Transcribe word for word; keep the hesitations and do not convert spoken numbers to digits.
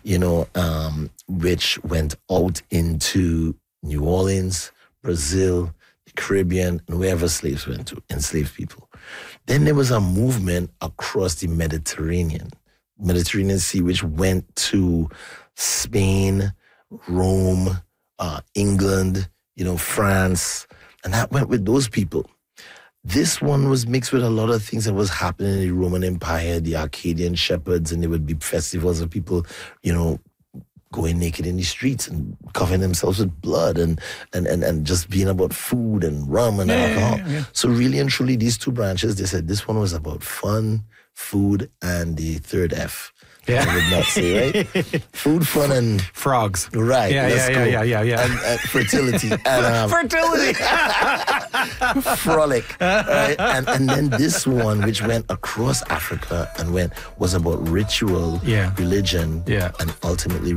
you know, um, which went out into New Orleans, Brazil, the Caribbean, and wherever slaves went to, enslaved people. Then there was a movement across the Mediterranean, Mediterranean Sea, which went to Spain, Rome, uh, England, you know, France, and that went with those people. This one was mixed with a lot of things that was happening in the Roman Empire, the Arcadian shepherds, and there would be festivals of people, you know, going naked in the streets and covering themselves with blood and and, and, and just being about food and rum and yeah, alcohol. Yeah, yeah. So really and truly, these two branches, they said this one was about fun, food, and the third F. Yeah. I would not say, right? Food, fun, and... Frogs. Right. Yeah, let's yeah, go. yeah, yeah, yeah, And, and fertility. And, um, fertility. frolic. Right? And, and then this one, which went across Africa and went, was about ritual, yeah. religion, yeah. and ultimately